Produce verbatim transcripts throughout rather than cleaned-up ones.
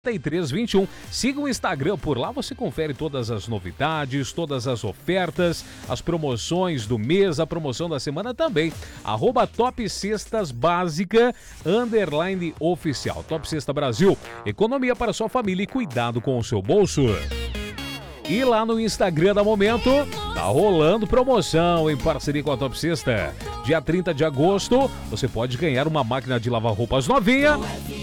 e três vinte e um. Siga o Instagram, por lá você confere todas as novidades, todas as ofertas, as promoções do mês, a promoção da semana também. Arroba Top Cestas Básica, underline oficial. Top Cesta Brasil, economia para sua família e cuidado com o seu bolso. E lá no Instagram da Momento, tá rolando promoção em parceria com a Top Cesta. Dia trinta de agosto, você pode ganhar uma máquina de lavar roupas novinha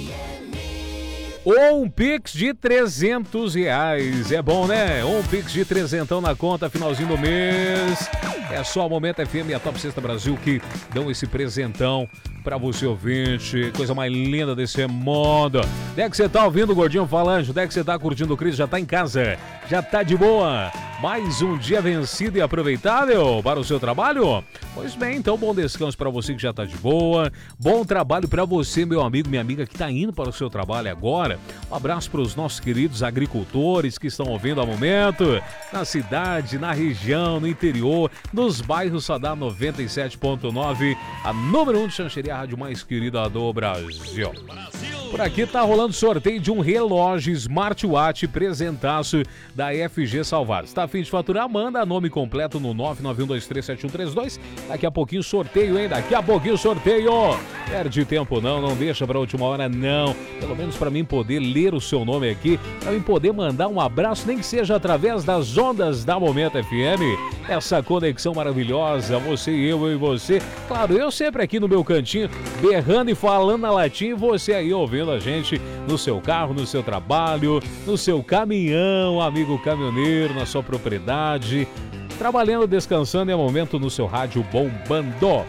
ou um Pix de trezentos reais. É bom, né? Um Pix de trezentão na conta, finalzinho do mês. É só o Momento F M e a Top Cesta Brasil que dão esse presentão pra você, ouvinte. Coisa mais linda desse mundo. Onde é que você tá ouvindo o Gordinho falando? Onde é que você tá curtindo o Cris? Já tá em casa? Já tá de boa? Mais um dia vencido e aproveitável para o seu trabalho? Pois bem, então bom descanso para você que já tá de boa. Bom trabalho para você, meu amigo, minha amiga que tá indo para o seu trabalho agora. Um abraço para os nossos queridos agricultores que estão ouvindo ao momento. Na cidade, na região, no interior, nos bairros só dá noventa e sete ponto nove. A número um de Xanxerê, a rádio mais querida do Brasil. Por aqui tá rolando sorteio de um relógio smartwatch presentaço da F G Salvados. Tá a fim de faturar? Manda nome completo no nove nove um dois três sete um três dois. Daqui a pouquinho sorteio, hein? Daqui a pouquinho sorteio. Perde tempo não, não deixa pra última hora não. Pelo menos pra mim poder ler o seu nome aqui, pra mim poder mandar um abraço, nem que seja através das ondas da Momento F M. Essa conexão maravilhosa, você e eu, eu e você. Claro, eu sempre aqui no meu cantinho, berrando e falando na latinha, e você aí ouvindo a gente no seu carro, no seu trabalho, no seu caminhão, amigo caminhoneiro, na sua propriedade, trabalhando, descansando, é momento no seu rádio bombando.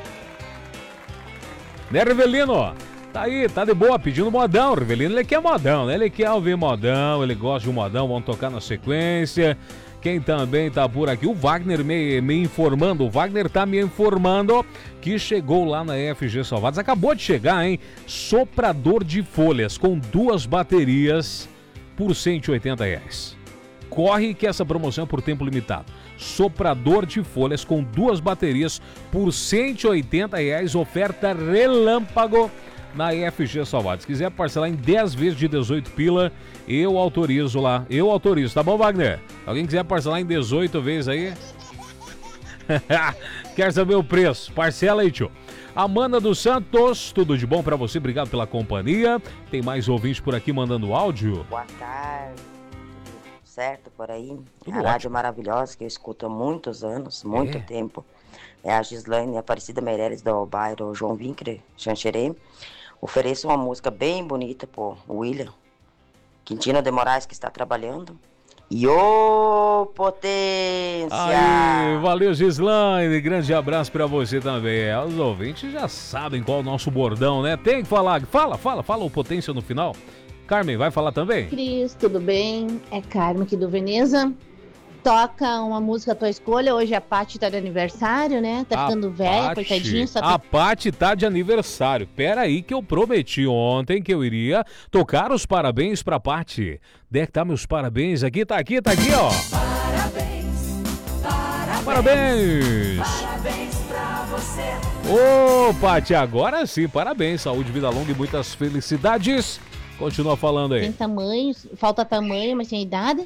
Né, Rivelino? Tá aí, tá de boa, pedindo modão. O Rivelino, ele quer modão, né? Ele quer ouvir modão, ele gosta de um modão, vamos tocar na sequência. Quem também tá por aqui, o Wagner me, me informando, o Wagner tá me informando que chegou lá na F G Salvados, acabou de chegar, hein? Soprador de folhas com duas baterias por cento e oitenta reais. Corre que essa promoção é por tempo limitado. Soprador de folhas com duas baterias por cento e oitenta reais, oferta relâmpago na F G Salvados. Se quiser parcelar em dez vezes de dezoito pila, eu autorizo lá. Eu autorizo, tá bom, Wagner? Alguém quiser parcelar em dezoito vezes aí? Quer saber o preço? Parcela aí, tio. Amanda dos Santos, tudo de bom pra você? Obrigado pela companhia. Tem mais ouvintes por aqui mandando áudio. Boa tarde. Tudo certo por aí? Tudo a ótimo. rádio maravilhosa que eu escuto há muitos anos, muito É. tempo. É a Gislaine Aparecida Meireles do bairro João Vincre, Xanxerê. Ofereço uma música bem bonita pro William Quintino de Moraes, que está trabalhando. E ô potência! Aí, valeu, Gislaine, grande abraço pra você também. É, os ouvintes já sabem qual é o nosso bordão, né? Tem que falar, fala, fala, fala o potência no final. Carmen, vai falar também? Cris, tudo bem? É Carmen aqui do Veneza. Toca uma música à tua escolha. Hoje a Paty tá de aniversário, né? Tá ficando velha, Paty, coitadinha. Só a tem... Paty tá de aniversário. Pera aí que eu prometi ontem que eu iria tocar os parabéns pra Paty. Onde é que tá meus parabéns? Aqui, tá aqui, tá aqui, ó. Parabéns, parabéns, Parabéns. parabéns pra você. Ô, Paty, agora sim, parabéns. Saúde, vida longa e muitas felicidades. Continua falando aí. Tem tamanho, falta tamanho, mas tem idade.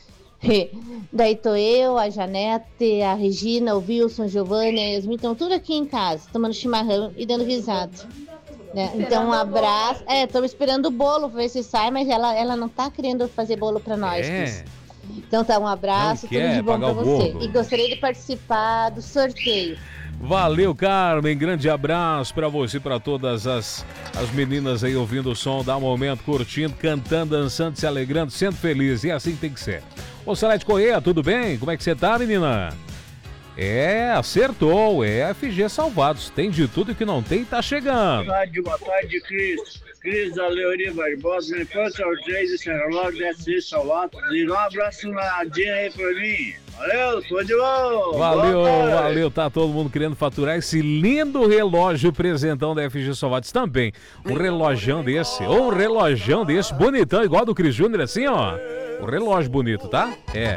Daí tô eu, a Janete, a Regina, o Wilson, Giovanni, a Yasmin, estão tudo aqui em casa, tomando chimarrão e dando risada. Né? Então um abraço. É, estamos esperando o bolo pra ver se sai, mas ela, ela não tá querendo fazer bolo pra nós. É. Cris. Então tá, um abraço, Não tudo quer de bom pagar pra o você. bolo. E gostaria de participar do sorteio. Valeu, Carmen, grande abraço pra você, pra todas as, as meninas aí ouvindo o som, dá um momento, curtindo, cantando, dançando, se alegrando, sendo feliz, e assim tem que ser. Ô, Salete Correia, tudo bem? Como é que você tá, menina? É, acertou, é F G Salvados, tem de tudo que não tem, tá chegando. Boa tarde, boa tarde, Cris. Cris da Leonia Barbosa, me faz sorteio desse relógio da F G Salvados. E um abraço na Dina aí pra mim. Valeu, tô de bom. Valeu, Boa tarde. valeu, tá todo mundo querendo faturar esse lindo relógio presentão da F G Salvados também. Um relojão desse, ou um relojão desse, bonitão, igual do Cris Júnior, assim, ó. Um relógio bonito, tá? É.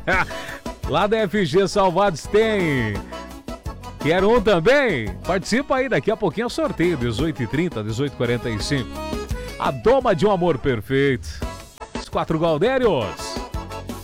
Lá da F G Salvados tem. Quer um também? Participa aí, daqui a pouquinho é o sorteio, dezoito e trinta, dezoito e quarenta e cinco. A doma de um amor perfeito. quatro Galdérios.